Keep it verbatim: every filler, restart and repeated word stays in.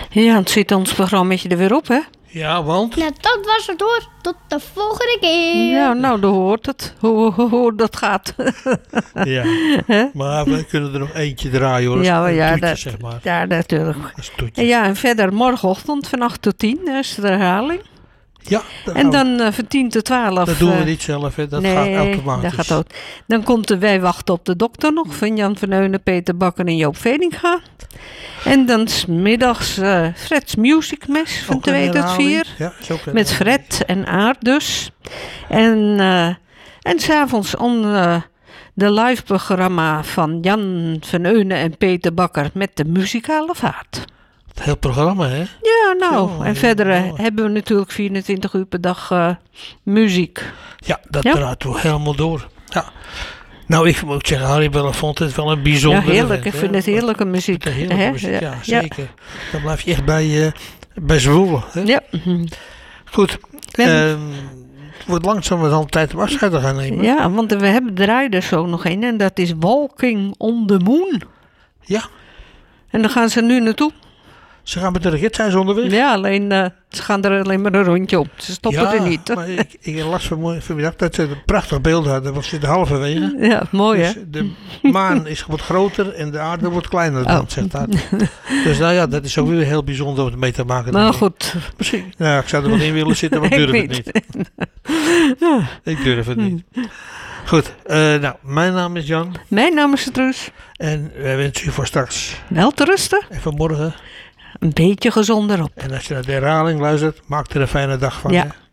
Ja, het zit ons programmaatje er weer op, hè? Ja, want? Nou, dat was het hoor. Tot de volgende keer. Ja, nou, dan hoort het. Hoe, hoe, hoe dat gaat. Ja. Maar we kunnen er nog eentje draaien hoor. Ja, Een ja, toetje, dat, zeg maar. ja, natuurlijk. Dat is een toetje. En ja, en verder morgenochtend van acht tot tien is de herhaling. Ja, dat En gaan we- dan uh, van tien tot twaalf. dat doen we uh, niet zelf, hè. Dat nee, gaat automatisch. dat gaat ook. Dan komt de Wij wachten op de dokter nog van Jan van Eunen, Peter Bakker en Joop Veninga. En dan 's middags uh, Fred's Music Mess van Ook een twee tot herhaling. vier. Ja, is ook een Met herhaling. Fred en Aard dus. En, uh, en s'avonds on uh, de live programma van Jan van Eunen en Peter Bakker met de muzikale vaart. Het hele programma, hè. Ja, nou. Zo, en verder uh, mooi. hebben we natuurlijk vierentwintig uur per dag uh, muziek. Ja, dat Ja. draait toch helemaal door. Ja. Nou, ik moet zeggen, Harry Belafonte is wel een Ja, bijzonder heerlijk. event, Ik hè. vind het heerlijke muziek. Het is heerlijke hè? muziek, ja, ja. zeker. Dan blijf je echt bij, uh, bij zwoelen. Hè? Ja. Goed. En- Ehm, het wordt langzaam wel tijd om afscheid te gaan nemen. ja, want we hebben draaien er zo nog een en dat is Walking on the Moon. Ja. En dan gaan ze nu naartoe. Ze gaan met de gids zijn ze onderweg. Ja, alleen uh, ze gaan er alleen maar een rondje op. Ze stoppen Ja, er niet. maar ik, ik las vanmorgen- vanmiddag dat ze een prachtig beeld hadden. Want ze zitten halverwege. Ja, mooi hè? Dus de maan is wat groter en de aarde wordt kleiner dan, Oh. zegt dat. Dus nou ja, dat is ook weer heel bijzonder om het mee te maken. Maar denk ik. goed. Misschien. Nou, ik zou er wel in willen zitten, maar ik Ik durf het niet. niet. Ik durf het niet. Goed, eh, nou, mijn naam is Jan. Mijn naam is Truus. En wij wensen u voor straks Wel te rusten. en vanmorgen. Een beetje gezonder op. En als je naar de herhaling luistert, maak er een fijne dag van. Ja. Hè?